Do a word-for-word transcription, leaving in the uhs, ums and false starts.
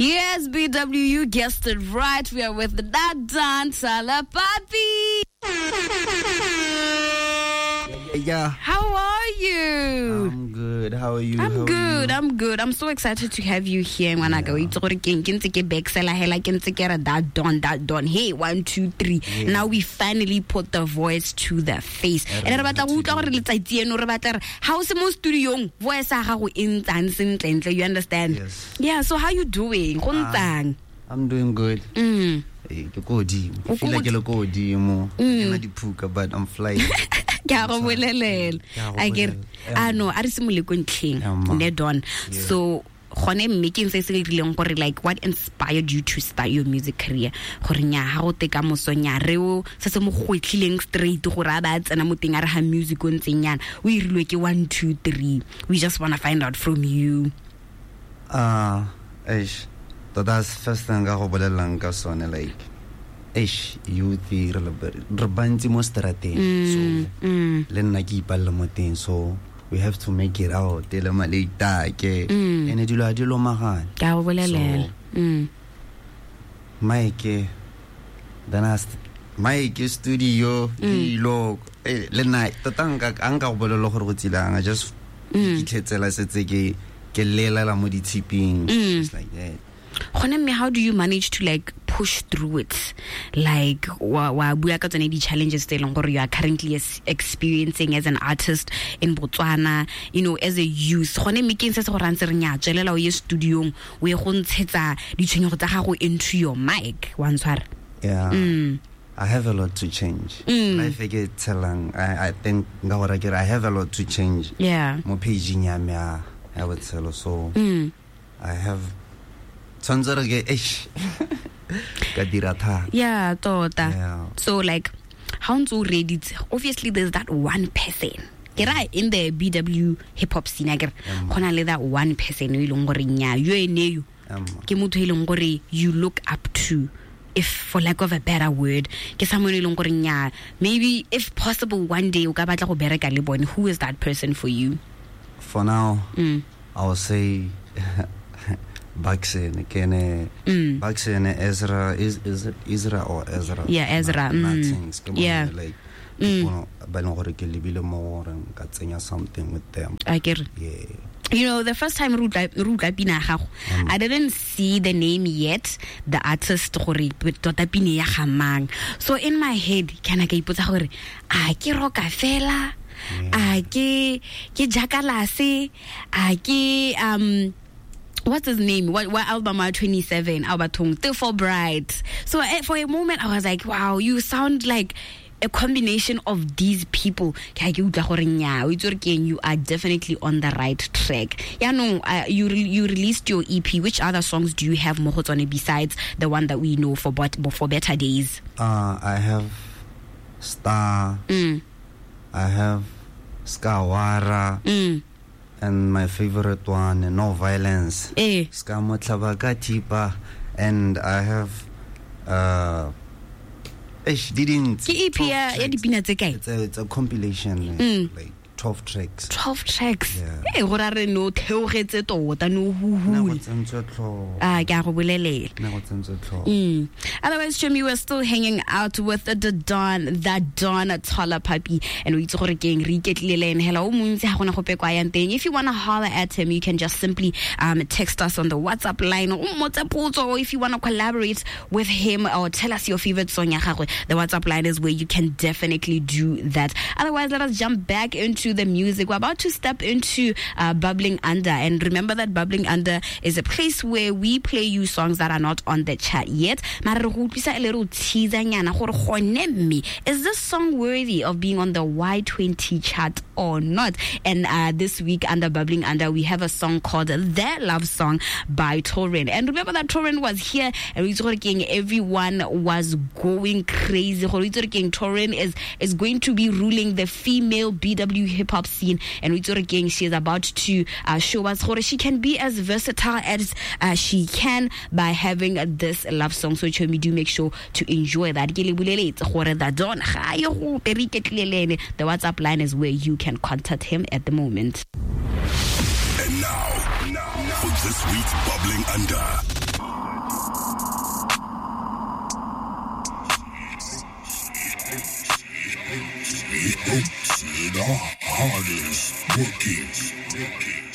Yes, B W, you guessed it right. We are with that Dan Salapapi. Yeah. How are you? I'm good. How are you? I'm How good. you? I'm good. I'm so excited to have you here. When I go, it's already getting to back. That Don, that Don. Hey, one, two, three. Yeah. Now we finally put the voice to the face. And about the how's the most studio voice? How in dancing? You understand? Yes. Yeah. So how you doing? Uh, I'm doing good. Mm. Hey, I feel like you're mm. but I'm flying. I get I know I simule ko ntleng ne Don. So gone making sense like what inspired you to start your music career gore nya ha go teka mosonya reo se se mo gotlileng straight gore a ba tsena mo teng a re ha music o ntsenyana o irilwe ke one two three. We just want to find out from you. Ah, uh, eish that's first thing ga go bolelang ka sone like eish youth re re bantsi mo strateng so le nna ke ipalla mo teng so we have to make it out le maleta ke ene dilo a dilo magana ka go bolelela mm Mike then I Mike studio dilo le nna totanga anga go bolelo gore go tsilanga just iketsela setse ke ke lela la mo ditiping just like that. How do you manage to like push through it? Like wa wa bua ka tsone di challenges tse leng gore you are currently experiencing as an artist in Botswana, you know, as a youth. Gone making sense gore antse re nya tselela o ye studio o ye go ntshetsa ditshwenyego tsa gago into your mic once ware. Yeah. Mm. I have a lot to change. Mm. Life ke tselang I I think nga gore ke I have a lot to change. Yeah. Mo page nya me I would tell so. Mm. I have yeah, tota. So like how ntse ready? Obviously there's that one person. Kera in the B W hip hop scene agere gona le that one person e leng gore nya yo ene yo ke motho e leng gore you look up to, if for lack of a better word ke someone e leng gore nya maybe if possible one day o ka batla go bereka le bone. Who is that person for you? For now mm. I will say Baxen, Kene, mm. Baxen, Ezra, is is it Ezra or Ezra? Yeah, Ezra. Not, mm. things. Come yeah. On, like, mm. something with them. I get it. Yeah. You know, the first time Ruta Pina, mm. I didn't see the name yet, the artist, so in my head, can I get put a ah, ke Rockefeller, ah, ke ke Jakalase, ah, ke um. What's his name? What what album are twenty-seven? Albatong, Tefo Bright. So uh, for a moment I was like, wow, you sound like a combination of these people. You are definitely on the right track. Yeah, no, uh, you re- you released your E P. Which other songs do you have Mohotone besides the one that we know for but for Better Days? Uh, I have Star. Mm. I have Skawara. Mm. And my favorite one, No Violence. Eh. Tipa. And I have uh Ish didn't E P it's a, it's a compilation mm. like twelve tracks. twelve tracks. Yeah. Eh go ra re no theogetse tota no hu. Ah ke a go bolelela. Mm. Otherwise, Chum, you were still hanging out with the Don, that Don Salapapi, and we gore keng re iketlile and hello montsi ha gona go pekwa yang teng. If you want to holler at him, you can just simply um text us on the WhatsApp line, or if you want to collaborate with him or tell us your favorite song ya gagwe, the WhatsApp line is where you can definitely do that. Otherwise, let us jump back into the music. We're about to step into uh, Bubbling Under, and remember that Bubbling Under is a place where we play you songs that are not on the chat yet. Is this song worthy of being on the Y twenty chart or not? And uh, this week under Bubbling Under, we have a song called Their Love Song by Torrent. And remember that Torrent was here, and everyone was going crazy. Torrent is is going to be ruling the female B W hip hop scene, and she is about to uh, show us how she can be as versatile as uh, she can by having uh, this love song. So we do make sure to enjoy that. The WhatsApp line is where you can contact him at the moment. And now, now for this week's Bubbling Under. It's the hardest bookings.